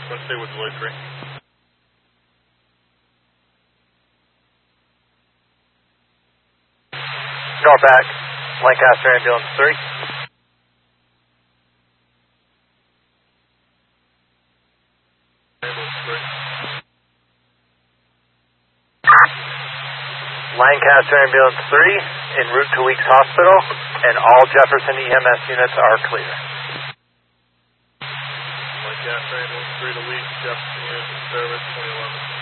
Let's stay with Lloyd 3. Call back. Lancaster Ambulance 3. Lancaster Ambulance 3 en route to Weeks Hospital, and all Jefferson EMS units are clear. Lancaster Ambulance 3 to Weeks, Jefferson units in service, 2011.